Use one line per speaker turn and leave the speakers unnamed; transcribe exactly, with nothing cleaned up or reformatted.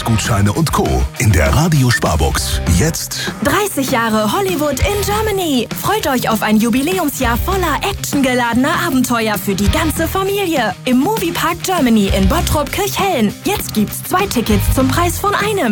Essensgutscheine und Co. in der Radio-Sparbox. Jetzt
dreißig Jahre Hollywood in Germany. Freut euch auf ein Jubiläumsjahr voller actiongeladener Abenteuer für die ganze Familie. Im Moviepark Germany in Bottrop-Kirchhellen. Jetzt gibt's zwei Tickets zum Preis von einem.